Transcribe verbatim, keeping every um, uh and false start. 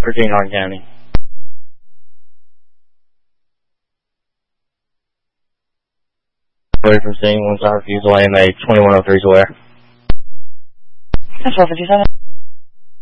Virginia, Hardin County. Away from scene, one side refusal, A M A twenty-one oh three square. That's four fifty-seven.